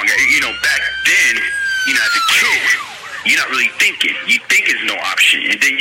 You know, back then, you know, as a kid, you're not really thinking. You think it's no option, and then